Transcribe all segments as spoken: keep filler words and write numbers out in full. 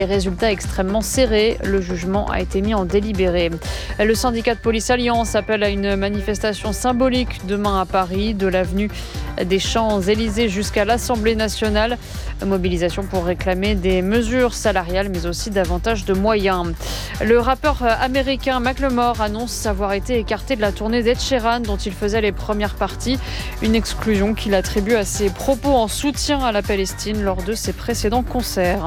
Résultat extrêmement serré, le jugement a été mis en délibéré. Le syndicat de police Alliance appelle à une manifestation symbolique demain à Paris, de l'avenue des Champs-Élysées jusqu'à l'Assemblée nationale. Mobilisation pour réclamer des mesures salariales mais aussi davantage de moyens. Le rappeur américain Macklemore annonce avoir été écarté de la tournée d'Ed Sheeran dont il faisait les premières parties. Une exclusion qu'il attribue à ses propos en soutien à la Palestine lors de ses précédents concerts.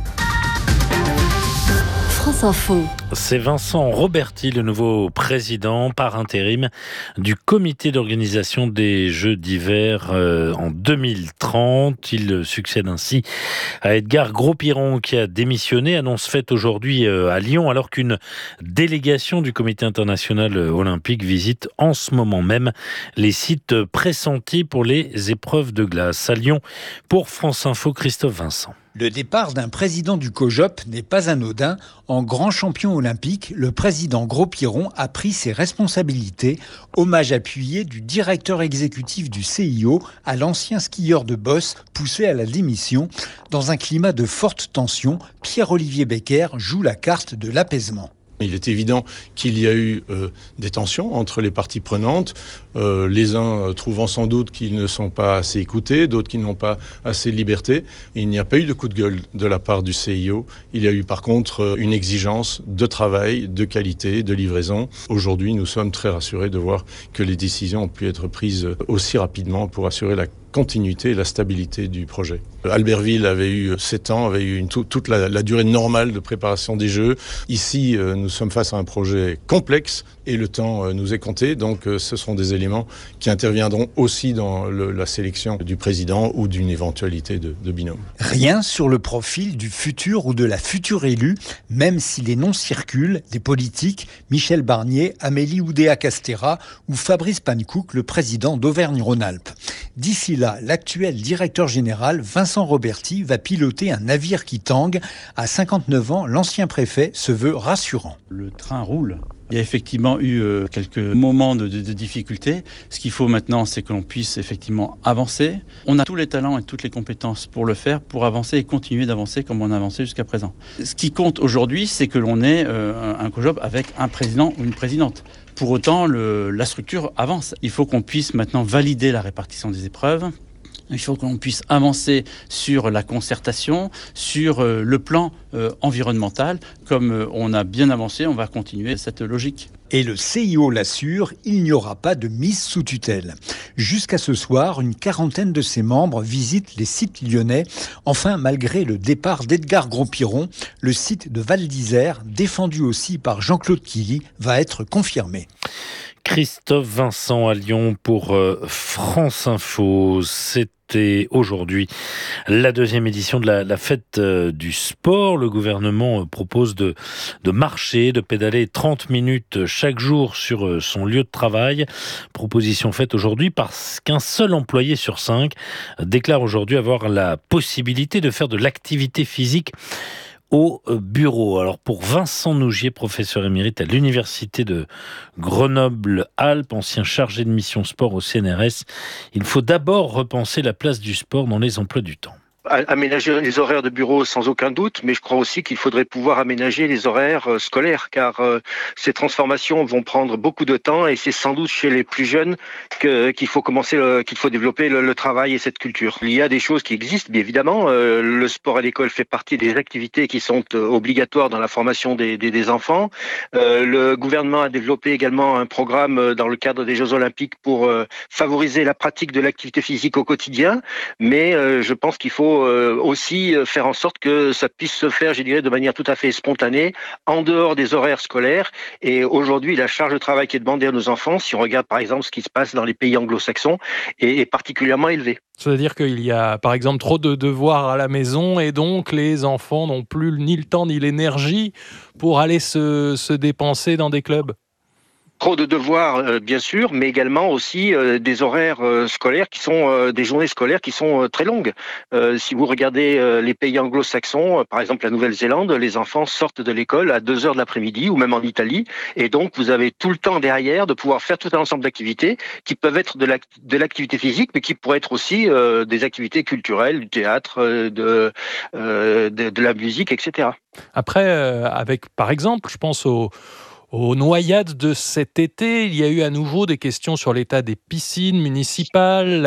France Info. C'est Vincent Roberti, le nouveau président par intérim du comité d'organisation des Jeux d'hiver euh, en deux mille trente. Il succède ainsi à Edgar Gros-Piron qui a démissionné, annonce faite aujourd'hui euh, à Lyon alors qu'une délégation du comité international olympique visite en ce moment même les sites pressentis pour les épreuves de glace. À Lyon, pour France Info, Christophe Vincent. Le départ d'un président du COJOP n'est pas anodin. En grand champion olympique, le président Gros-Piron a pris ses responsabilités. Hommage appuyé du directeur exécutif du C I O à l'ancien skieur de boss poussé à la démission. Dans un climat de forte tension, Pierre-Olivier Becker joue la carte de l'apaisement. Il est évident qu'il y a eu euh, des tensions entre les parties prenantes, euh, les uns trouvant sans doute qu'ils ne sont pas assez écoutés, d'autres qui n'ont pas assez de liberté. Il n'y a pas eu de coup de gueule de la part du C I O. Il y a eu par contre une exigence de travail, de qualité, de livraison. Aujourd'hui, nous sommes très rassurés de voir que les décisions ont pu être prises aussi rapidement pour assurer la continuité et la stabilité du projet. Albertville avait eu sept ans, avait eu une, tout, toute la, la durée normale de préparation des Jeux. Ici, euh, nous sommes face à un projet complexe et le temps euh, nous est compté. Donc, euh, ce seront des éléments qui interviendront aussi dans le, la sélection du président ou d'une éventualité de, de binôme. Rien sur le profil du futur ou de la future élue, même si les noms circulent, des politiques, Michel Barnier, Amélie Oudéa-Castéra ou Fabrice Pankouk, le président d'Auvergne-Rhône-Alpes. D'ici là, l'actuel directeur général, Vincent Roberti, va piloter un navire qui tangue. À cinquante-neuf ans, l'ancien préfet se veut rassurant. Le train roule. Il y a effectivement eu euh, quelques moments de, de, de difficulté. Ce qu'il faut maintenant, c'est que l'on puisse effectivement avancer. On a tous les talents et toutes les compétences pour le faire, pour avancer et continuer d'avancer comme on a avancé jusqu'à présent. Ce qui compte aujourd'hui, c'est que l'on ait euh, un COJOP avec un président ou une présidente. Pour autant, le, la structure avance. Il faut qu'on puisse maintenant valider la répartition des épreuves. Il faut qu'on puisse avancer sur la concertation, sur euh, le plan euh, environnemental. Comme euh, on a bien avancé, on va continuer cette logique. Et le C I O l'assure, il n'y aura pas de mise sous tutelle. Jusqu'à ce soir, une quarantaine de ses membres visitent les sites lyonnais. Enfin, malgré le départ d'Edgar Gros-Piron, le site de Val d'Isère, défendu aussi par Jean-Claude Killy, va être confirmé. Christophe Vincent à Lyon pour euh, France Info. C'était aujourd'hui la deuxième édition de la, la fête euh, du sport. Le gouvernement euh, propose de, de marcher, de pédaler trente minutes chaque jour sur euh, son lieu de travail. Proposition faite aujourd'hui parce qu'un seul employé sur cinq déclare aujourd'hui avoir la possibilité de faire de l'activité physique au bureau. Alors pour Vincent Nougier, professeur émérite à l'université de Grenoble-Alpes, ancien chargé de mission sport au C N R S, il faut d'abord repenser la place du sport dans les emplois du temps. Aménager les horaires de bureau sans aucun doute, mais je crois aussi qu'il faudrait pouvoir aménager les horaires euh, scolaires, car euh, ces transformations vont prendre beaucoup de temps et c'est sans doute chez les plus jeunes que, qu'il faut commencer, le, qu'il faut développer le, le travail et cette culture. Il y a des choses qui existent, bien évidemment. Euh, le sport à l'école fait partie des activités qui sont euh, obligatoires dans la formation des, des, des enfants. Euh, le gouvernement a développé également un programme euh, dans le cadre des Jeux Olympiques pour euh, favoriser la pratique de l'activité physique au quotidien, mais euh, je pense qu'il faut aussi faire en sorte que ça puisse se faire, je dirais, de manière tout à fait spontanée, en dehors des horaires scolaires. Et aujourd'hui, la charge de travail qui est demandée à nos enfants, si on regarde par exemple ce qui se passe dans les pays anglo-saxons, est, est particulièrement élevée. C'est-à-dire qu'il y a par exemple trop de devoirs à la maison et donc les enfants n'ont plus ni le temps ni l'énergie pour aller se, se dépenser dans des clubs. Trop de devoirs, euh, bien sûr, mais également aussi euh, des horaires euh, scolaires qui sont euh, des journées scolaires qui sont euh, très longues. Euh, si vous regardez euh, les pays anglo-saxons, euh, par exemple la Nouvelle-Zélande, les enfants sortent de l'école à deux heures de l'après-midi, ou même en Italie, et donc vous avez tout le temps derrière de pouvoir faire tout un ensemble d'activités qui peuvent être de, l'ac- de l'activité physique, mais qui pourraient être aussi euh, des activités culturelles, du théâtre, euh, de, euh, de, de la musique, et cetera. Après, euh, avec, par exemple, je pense au Aux noyades de cet été, il y a eu à nouveau des questions sur l'état des piscines municipales,